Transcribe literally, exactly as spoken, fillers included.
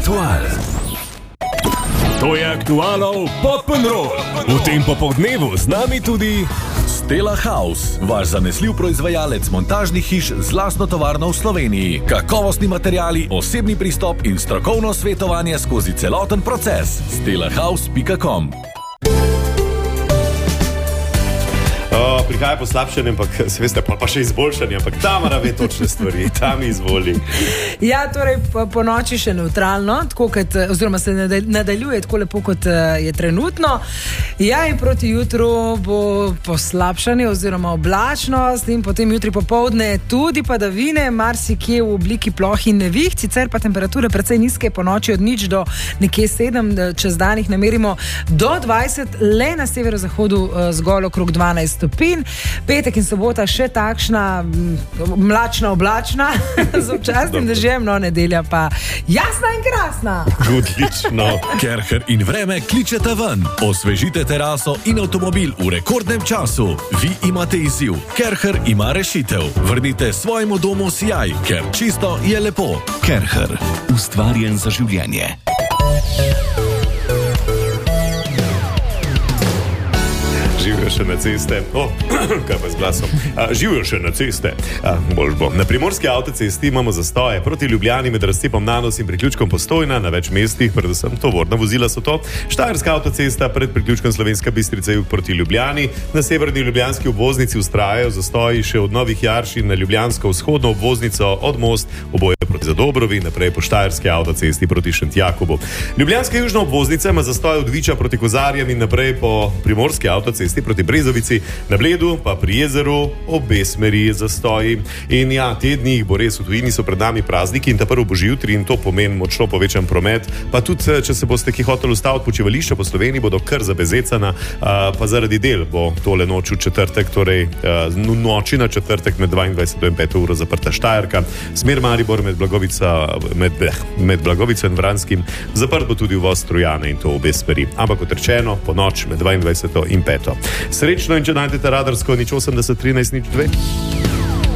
Aktual. To je Aktualov Pop'n'Roll. V tem popoldnevu z nami tudi Stella House, vaš zanesljiv proizvajalec montažnih hiš z lastno tovarno v Sloveniji. Kakovostni materiali, osebni pristop in strokovno svetovanje skozi celoten proces. stella house pika com. Uh, prihaja poslabšanje, ampak se veste, pa, pa še izboljšanje, ampak Tamara ve točne stvari, tam izvoli. Ja, torej po, po noči še neutralno, tako kot, oziroma se nadaljuje tako lepo, kot je trenutno. Ja, in proti jutru bo poslabšanje oziroma oblačnost in potem jutri popoldne tudi padavine, marsikje v obliki ploh in neviht, sicer pa temperature precej nizke, po noči od nič do nekje sedem, čez dan jih namerimo do dvajset, le na severozahodu zgolj okrog dvanajst stopinj. Petek in sobota še takšna mlačna oblačna z občasnim dežjem, no nedelja pa jasna in krasna. Odlično. Kerher in vreme kličeta ven. Osvežite teraso in avtomobil v rekordnem času. Vi imate izziv. Kerher ima rešitev. Vrnite svojemu domu sijaj, ker čisto je lepo. Kerher. Ustvarjen za življenje. Živijo še na ceste. O, oh, kaj pa z glasom. A, živijo še na ceste. A, bolj bo. Na primorski avtocesti imamo zastoje. Proti Ljubljani med razcepom Nanos in priključkom Postojna na več mestih, predvsem tovorna vozila so to. Štajerska avtocesta pred priključkom Slovenska Bistrica jug proti Ljubljani. Na severni ljubljanski obvoznici vztrajajo zastoji še od Novih Jaršin na ljubljansko vzhodno obvoznico od Most, oboje proti Zadobrovi, naprej po štajerski avtocesti proti Šentjakobu. Ljubljanska južna obvoznica ima zastoj od Viča proti Kozarjem in naprej po primorski avtocesti proti Brezovici, na Bledu pa pri jezeru obe smeri zastoji. In ja, te dni bo res, v tujini so pred nami prazniki in ta prvo božji jutri in to pomeni močno povečan promet. Pa tudi, če se boste ki hoteli ustaviti počivališča po Sloveniji, bodo kar zabezecana, pa zaradi del bo tole noč v četrtek, torej noči na četrtek med dvaindvajseto in peto uro zaprta Štajerka, smer Maribor med Blagovica, med, med Blagovico in Vranskim, zaprt bo tudi uvoz Trojane in to obe smeri. Ampak kot rečeno, po noč med dvaindvajseto in peto. Srečno in če najdete radarsko nič osemdeset trinajst nič dve.